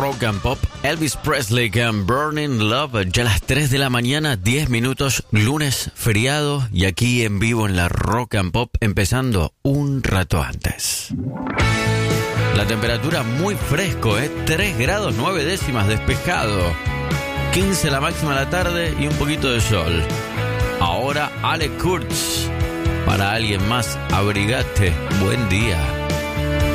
Rock and Pop. Elvis Presley con Burning Love. Ya a las 3 de la mañana, 10 minutos, lunes, feriado. Y aquí en vivo en la Rock and Pop, empezando un rato antes. La temperatura muy fresco, 3 grados 9 décimas, despejado. 15 la máxima de la tarde y un poquito de sol. Ahora Ale Kurtz. Para alguien más, abrigate. Buen día.